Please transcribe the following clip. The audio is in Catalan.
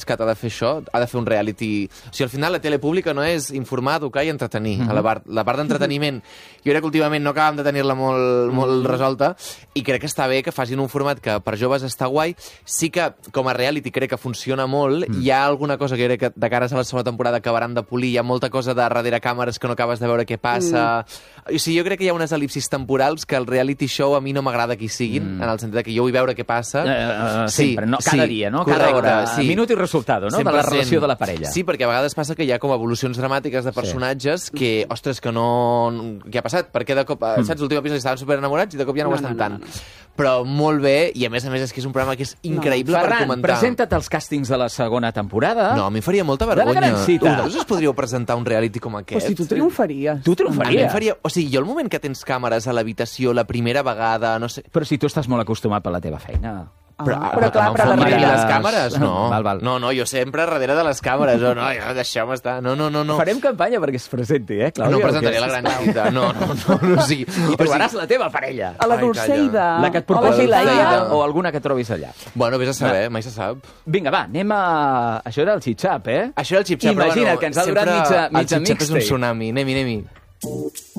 buscat ha de fer això, ha de fer un reality... O sigui, al final la tele pública no és informar, educar i entretenir. La part d'entreteniment, jo crec que últimament no acabem de tenir-la molt resolta, i crec que està bé que facin un format que per joves està guai. Sí que, com a reality, crec que funciona molt. Hi ha alguna cosa que crec que de cara a la segona temporada acabaran de polir. Hi ha molta cosa de darrere càmeres que no acabes de veure què passa. O sigui, jo crec que hi ha unes elipsis temporals que el reality show a mi no m'agrada que hi siguin, en el sentit que jo vull veure què passa. Sempre, no? Cada dia, no? Cada hora. Minut i resultado, no? 100%. De la relació de la parella. Sí, perquè a vegades passa que hi ha com evolucions dramàtiques de personatges que, ostres, que no... Què ha passat? Perquè de cop, saps, l'últim episodi estaven superenamorats i de cop ja no ho estan tant. Però molt bé, i a més és que és un programa que és increïble per comentar. Ferran, presenta't als càstings de la segona temporada. No, a mi faria molta vergonya. Vosaltres us podríeu presentar un reality com aquest? Hosti, tu triomfaries. Tu triomfaries. O sigui, jo el moment que tens càmeres a l'habitació la primera vegada, no sé... Però si tu estàs molt acostumat per la teva feina... Però clar, però darrere les càmeres, no. Val. No, jo sempre darrere de les càmeres. No, deixeu-me estar. No. Farem campanya perquè es presenti, Clàudia? No presentaré la gran cita. No. I trobaràs la teva parella. A la Dulceida. La que et proposi l'Aida o alguna que trobis allà. Bueno, vés a saber, mai se sap. Vinga, va, anem a... Això era el xip-xap, Això era el xip-xap, Imagina't que ens ha durat mitja mixtape. El xip-xap és un mixtape. tsunami. Anem-hi.